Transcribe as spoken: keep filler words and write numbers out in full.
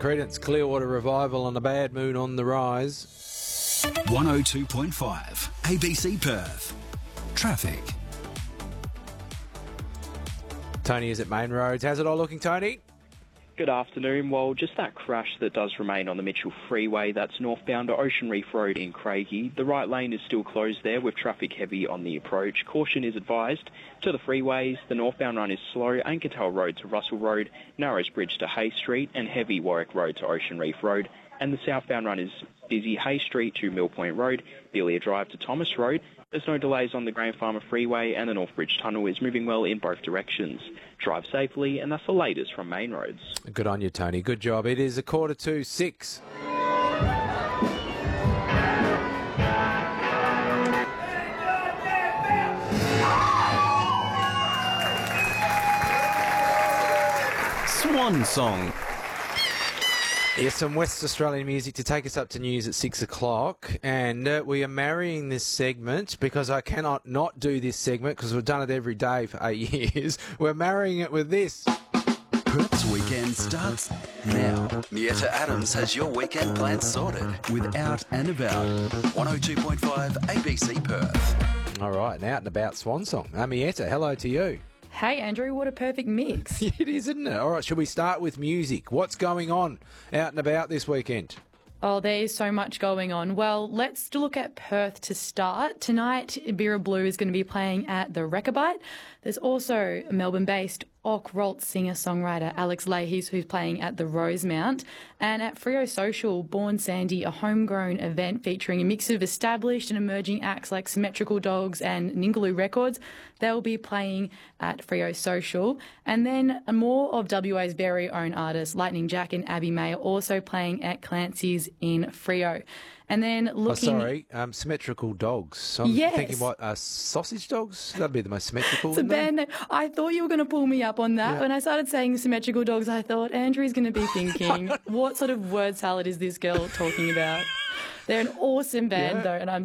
Credence Clearwater Revival on a bad moon on the rise. one oh two point five A B C Perth. Traffic. Tony is at Main Roads. How's it all looking, Tony? Good afternoon. Well, just that crash that does remain on the Mitchell Freeway, that's northbound to Ocean Reef Road in Craigie. The right lane is still closed there with traffic heavy on the approach. Caution is advised. To the freeways, the northbound run is slow, Ankertail Road to Russell Road, Narrows Bridge to Hay Street and heavy Warwick Road to Ocean Reef Road. And the southbound run is busy, Hay Street to Mill Point Road, Belia Drive to Thomas Road. There's no delays on the Grand Farmer Freeway and the North Bridge Tunnel is moving well in both directions. Drive safely, and that's the latest from Main Roads. Good on you, Tony. Good job. It is a quarter to six. Swan Song. Yes, some West Australian music to take us up to news at six o'clock. And uh, we are marrying this segment because I cannot not do this segment because we've done it every day for eight years. We're marrying it with this. Perth's weekend starts now. Mietta Adams has your weekend plans sorted with Out and About. one oh two point five A B C Perth. All right, and Out and About Swan Song. Amietta, hello to you. Hey, Andrew, what a perfect mix. It is, isn't it? All right, should we start with music? What's going on out and about this weekend? Oh, there is so much going on. Well, let's look at Perth to start. Tonight, Bira Blue is going to be playing at the Rechabite. There's also Melbourne-based Ock-Rolt singer-songwriter Alex Leahy, who's playing at the Rosemount. And at Freo Social, Born Sandy, a homegrown event featuring a mix of established and emerging acts like Symmetrical Dogs and Ningaloo Records. They'll be playing at Freo Social. And then more of W A's very own artists, Lightning Jack and Abby May, are also playing at Clancy's in Freo. And then looking... Oh, sorry, um, Symmetrical Dogs. I'm yes. thinking, what, uh, Sausage Dogs? That'd be the most symmetrical, It's a wouldn't band they? that I thought you were going to pull me up on that. Yeah. When I started saying Symmetrical Dogs, I thought Andrew's going to be thinking, what sort of word salad is this girl talking about? They're an awesome band, Yeah. though, and I'm